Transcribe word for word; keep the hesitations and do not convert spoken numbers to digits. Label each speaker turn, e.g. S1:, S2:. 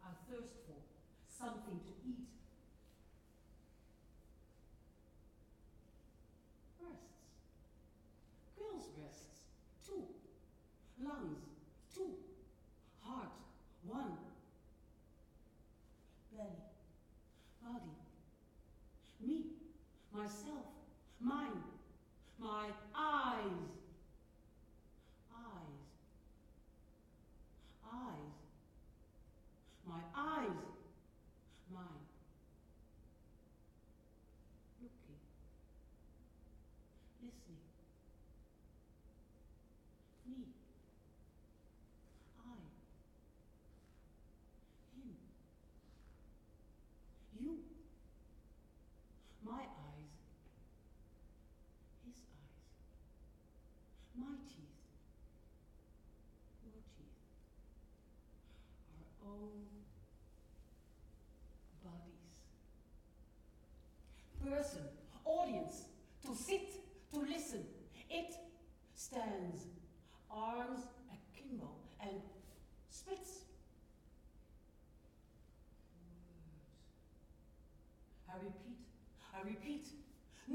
S1: I thirst for something to eat. Breasts. Girls' breasts. Two. Lungs. Two. Heart. One. Belly. Body. Me. Myself. Mine. My eyes. Eyes. Eyes. My eyes. Mine. Looking. Listening. Me. I. Him. You. My eyes. His eyes. My teeth. Your teeth. Our own bodies. Person, audience, to sit, to listen. It stands, arms akimbo, and spits. Words. I repeat, I repeat.